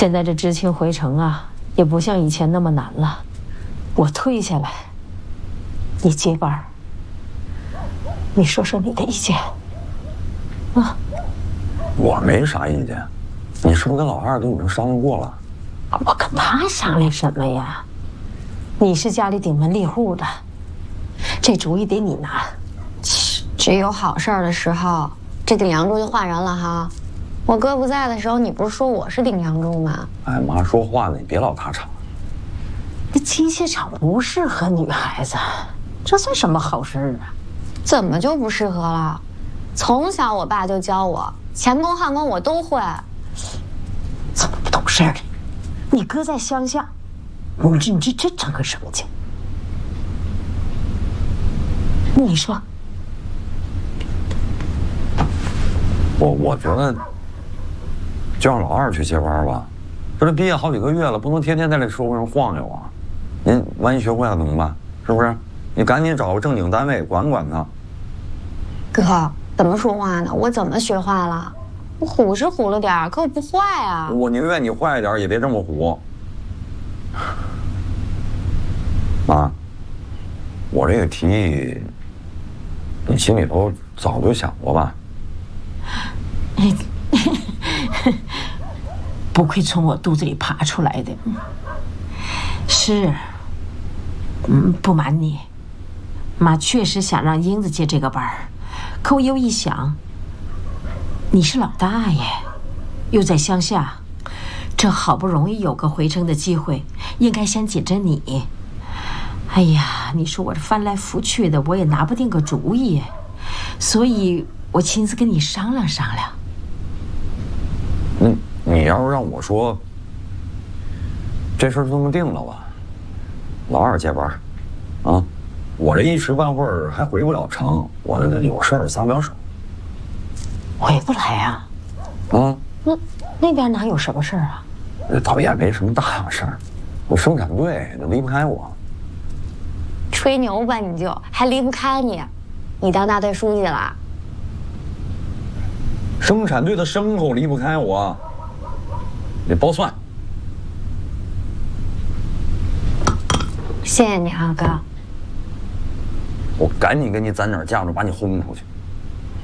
现在这知青回城啊，也不像以前那么难了。我退下来，你接班。你说说你的意见。啊， 我没啥意见。你是不是跟老二都已经商量过了？ 我跟他商量什么呀？你是家里顶门立户的，这主意得你拿。 只有好事儿的时候，这顶梁柱就换人了哈。我哥不在的时候，你不是说我是顶梁柱吗？ 哎妈，说话呢，你别老打岔。 这机械厂不适合女孩子，这算什么好事儿啊？ 怎么就不适合了？从小我爸就教我，钳工焊工我都会。 怎么不懂事儿呢？你哥在乡下，你这成个什么劲？你说。 我觉得就让老二去接班吧。这毕业好几个月了，不能天天在这社会上晃悠啊。您万一学坏了怎么办？是不是？你赶紧找个正经单位管管他。 哥，怎么说话呢？我怎么学坏了？我虎是虎了点，可我不坏啊。 我宁愿你坏一点，也别这么虎。妈，我这个提议，你心里头早就想过吧？ 不愧从我肚子里爬出来的。是，不瞒你，妈确实想让英子接这个班儿，可我又一想，你是老大爷，又在乡下，这好不容易有个回城的机会，应该先紧着你。哎呀，你说我这翻来覆去的，我也拿不定个主意，所以我亲自跟你商量商量。 你要是让我说，这事儿就这么定了吧，老二接班，啊，我这一时半会儿还回不了城，我有事儿撒不了手。 回不来啊？ 啊？ 那边哪有什么事儿啊？ 倒也没什么大事儿，我生产队离不开我。 吹牛吧你就还离不开你？你当大队书记了？ 生产队的牲口离不开我，得包蒜。 谢谢你啊，哥。 我赶紧给你攒点架子，把你轰出去。